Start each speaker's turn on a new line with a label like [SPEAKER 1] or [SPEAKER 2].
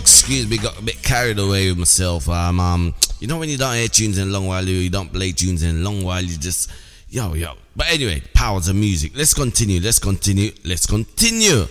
[SPEAKER 1] excuse me, got a bit carried away with myself. You know when you don't hear tunes in a long while, you don't play tunes in a long while, you just yo. But anyway, powers of music. Let's continue.